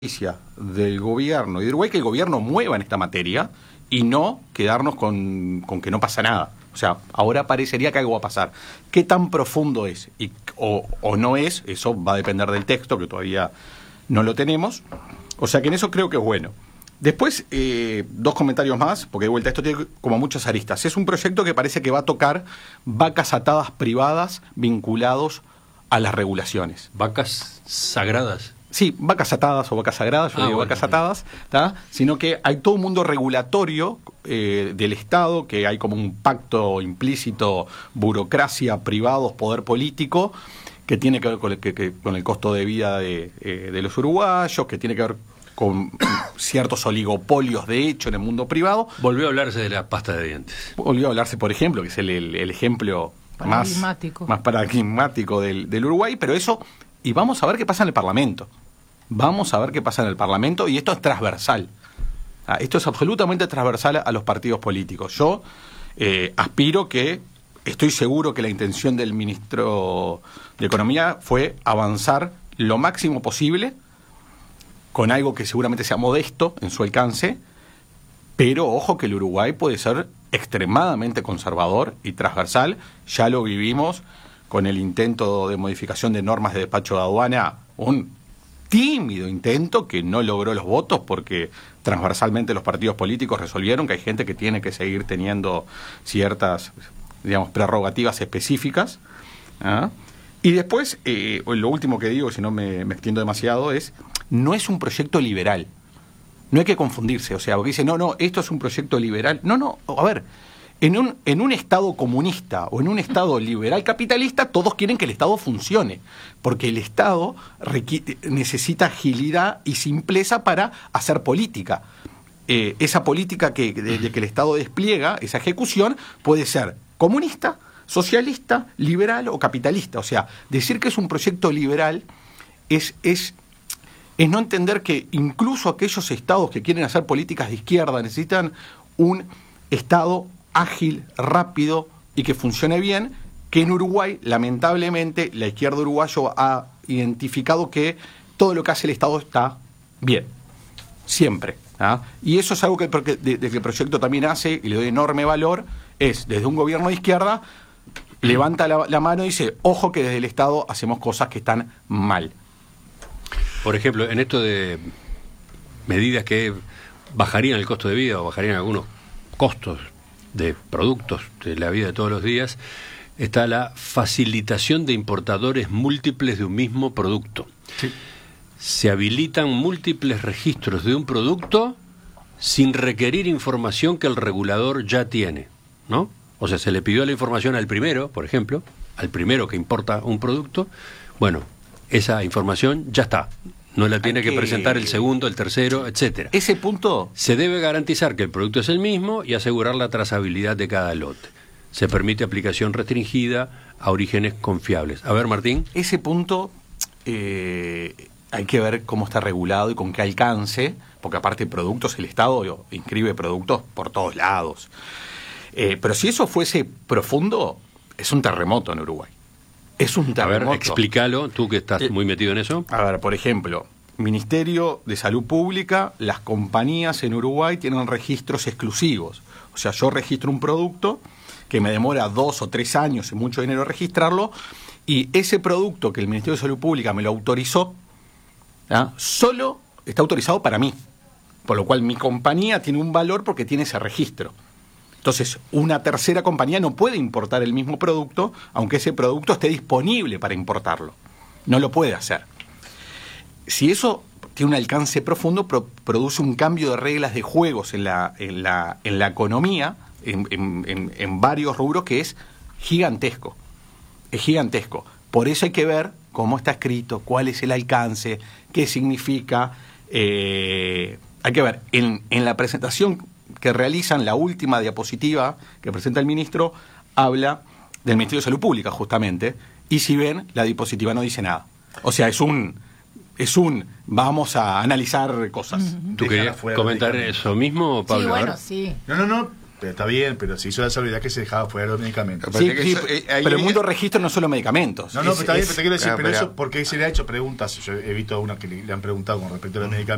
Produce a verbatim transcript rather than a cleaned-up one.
del gobierno y de Uruguay que el gobierno mueva en esta materia y no quedarnos con, con que no pasa nada. O sea, ahora parecería que algo va a pasar. ¿Qué tan profundo es? Y, o, o no es, eso va a depender del texto, que todavía no lo tenemos. O sea que en eso creo que es bueno. Después, eh, dos comentarios más, porque de vuelta esto tiene como muchas aristas. Es un proyecto que parece que va a tocar vacas atadas privadas vinculados a las regulaciones. ¿Vacas sagradas? Sí, vacas atadas o vacas sagradas, yo ah, digo bueno, vacas bien. atadas, ¿tá? Sino que hay todo un mundo regulatorio eh, del Estado, que hay como un pacto implícito, burocracia, privados, poder político, que tiene que ver con el, que, que, con el costo de vida de, eh, de los uruguayos, que tiene que ver con ciertos oligopolios de hecho en el mundo privado. Volvió a hablarse de la pasta de dientes. Volvió a hablarse, por ejemplo, que es el, el, el ejemplo más paradigmático, más paradigmático del, del Uruguay, pero eso, y vamos a ver qué pasa en el Parlamento. Vamos a ver qué pasa en el Parlamento, y esto es transversal. Ah, esto es absolutamente transversal a los partidos políticos. Yo eh, aspiro que, estoy seguro que la intención del ministro de Economía fue avanzar lo máximo posible con algo que seguramente sea modesto en su alcance, pero ojo que el Uruguay puede ser extremadamente conservador y transversal. Ya lo vivimos con el intento de modificación de normas de despacho de aduana, un tímido intento que no logró los votos porque transversalmente los partidos políticos resolvieron que hay gente que tiene que seguir teniendo ciertas, digamos, prerrogativas específicas. ¿Ah? Y después, eh, lo último que digo, si no me, me extiendo demasiado, es, no es un proyecto liberal. No hay que confundirse, o sea, porque dice, no, no, esto es un proyecto liberal. No, no, a ver, en un, en un Estado comunista o en un Estado liberal capitalista, todos quieren que el Estado funcione, porque el Estado requi- necesita agilidad y simpleza para hacer política. Eh, esa política que, de, de que el Estado despliega, esa ejecución, puede ser comunista, socialista, liberal o capitalista. O sea, decir que es un proyecto liberal es... es es no entender que incluso aquellos estados que quieren hacer políticas de izquierda necesitan un Estado ágil, rápido y que funcione bien, que en Uruguay, lamentablemente, la izquierda uruguaya ha identificado que todo lo que hace el Estado está bien, siempre. ¿Ah? Y eso es algo que, de, de que el proyecto también hace, y le doy enorme valor, es desde un gobierno de izquierda, levanta la, la mano y dice, ojo que desde el Estado hacemos cosas que están mal. Por ejemplo, en esto de medidas que bajarían el costo de vida o bajarían algunos costos de productos de la vida de todos los días, está la facilitación de importadores múltiples de un mismo producto. Sí. Se habilitan múltiples registros de un producto sin requerir información que el regulador ya tiene, ¿no? O sea, se le pidió la información al primero, por ejemplo, al primero que importa un producto, bueno, esa información ya está, no la tiene que, que presentar el segundo, el tercero, etcétera. Ese punto... Se debe garantizar que el producto es el mismo y asegurar la trazabilidad de cada lote. Se permite aplicación restringida a orígenes confiables. A ver, Martín. Ese punto eh, hay que ver cómo está regulado y con qué alcance, porque aparte de productos, el Estado inscribe productos por todos lados. Eh, pero si eso fuese profundo, es un terremoto en Uruguay. Es un terremoto. A ver, explícalo, tú que estás eh, muy metido en eso. A ver, por ejemplo, Ministerio de Salud Pública, las compañías en Uruguay tienen registros exclusivos. O sea, yo registro un producto que me demora dos o tres años y mucho dinero registrarlo, y ese producto que el Ministerio de Salud Pública me lo autorizó, ¿ah? Solo está autorizado para mí. Por lo cual mi compañía tiene un valor porque tiene ese registro. Entonces, una tercera compañía no puede importar el mismo producto, aunque ese producto esté disponible para importarlo. No lo puede hacer. Si eso tiene un alcance profundo, pro, produce un cambio de reglas de juegos en la, en la, en la economía, en, en, en, en varios rubros, que es gigantesco. Es gigantesco. Por eso hay que ver cómo está escrito, cuál es el alcance, qué significa. Eh, hay que ver, en, en la presentación que realizan, la última diapositiva que presenta el ministro, habla del Ministerio de Salud Pública, justamente, y si ven, la diapositiva no dice nada. O sea, es un, es un vamos a analizar cosas. ¿Tú querías comentar eso mismo, Pablo? Sí, bueno, sí. No, no, no. Está bien, pero se hizo la salvedad que se dejaba fuera los medicamentos. Sí, sí, eso, eh, pero el mundo registro no solo medicamentos. No, no, es, pero está bien, es, pero te quiero decir, ah, pero pero, eso porque se le ha hecho preguntas. Yo he visto a una que le, le han preguntado con respecto a los medicamentos.